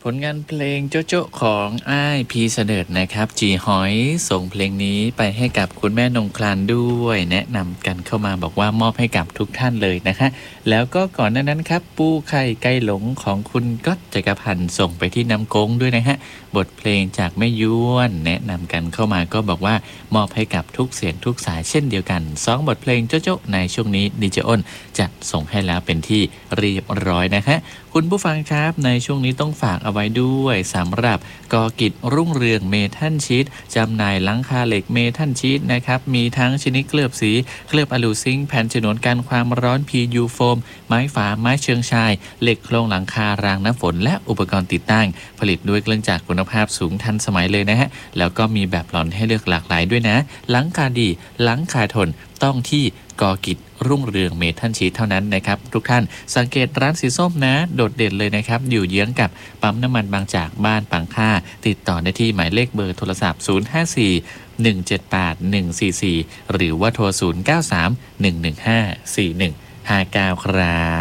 ผลงานเพลงโจ๊ะโจ๊ะของอ้ายพีเสดิร์ดนะครับจีหอยส่งเพลงนี้ไปให้กับคุณแม่นงคลานด้วยแนะนำกันเข้ามาบอกว่ามอบให้กับทุกท่านเลยนะคะแล้วก็ก่อนหน้านั้นครับปูไข่ไก่หลงของคุณก๊อตจักรพันธ์ส่งไปที่น้ำโก้งด้วยนะฮะบทเพลงจากแม่ย้วนแนะนำกันเข้ามาก็บอกว่ามอบให้กับทุกเสียงทุกสายเช่นเดียวกัน2บทเพลงโจ๊ะโจ๊ะในช่วงนี้ดีเจอ้นจะส่งให้แล้วเป็นที่เรียบร้อยนะคะคุณผู้ฟังครับในช่วงนี้ต้องฝากเอาไว้ด้วยสำหรับกอกิจรุ่งเรืองเมทัลชีทจำหน่ายหลังคาเหล็กเมทัลชีทนะครับมีทั้งชนิดเคลือบสีเคลือบอลูซิงค์แผ่นฉนวนกันความร้อน PU โฟมไม้ฝาไม้เชิงชายเหล็กโครงหลังคารางน้ำฝนและอุปกรณ์ติดตั้งผลิตด้วยเครื่องจักรคุณภาพสูงทันสมัยเลยนะฮะแล้วก็มีแบบหลอนให้เลือกหลากหลายด้วยนะหลังคาดีหลังคาทนต้องที่กอกิจรุ่งเรืองเมทัลชีทเท่านั้นนะครับทุกท่านสังเกตร้านสีส้มนะโดดเด่นเลยนะครับอยู่เยื้องกับปั๊มน้ำมันบางจากบ้านปังค่าติดต่อได้ที่หมายเลขเบอร์โทรศัพท์ 054 178 144 หรือว่าโทร 093 115 4159 ครับ